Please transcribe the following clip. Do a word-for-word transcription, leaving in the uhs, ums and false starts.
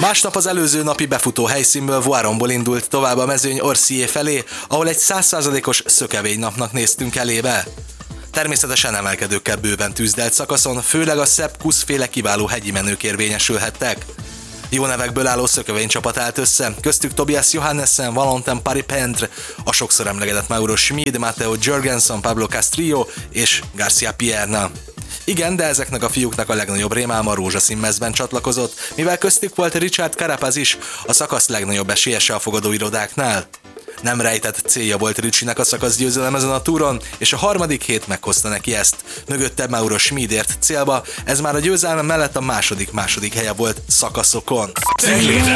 Másnap az előző napi befutó helyszínből Voironból indult tovább a mezőny Orcié felé, ahol egy száz százalékos szökevénynapnak néztünk elébe. Természetesen emelkedőkkel bőven tűzdelt szakaszon, főleg a Sepp Kuss féle kiváló hegyi menők érvényesülhettek. Jó nevekből álló szökevénycsapat állt össze, köztük Tobias Johannessen, Valentin Paripentre, a sokszor emlegetett Mauro Schmid, Matteo Jorgensen, Pablo Castrillo és Garcia Pierna. Igen, de ezeknek a fiúknak a legnagyobb rémálma rózsaszín mezben csatlakozott, mivel köztük volt Richard Carapaz is, a szakasz legnagyobb esélyese a fogadóirodáknál. Nem rejtett célja volt Ricsinek a szakaszgyőzelem ezen a túron, és a harmadik hét meghozta neki ezt. Mögötte Mauro Schmid ért célba, ez már a győzelme mellett a második-második helye volt szakaszokon.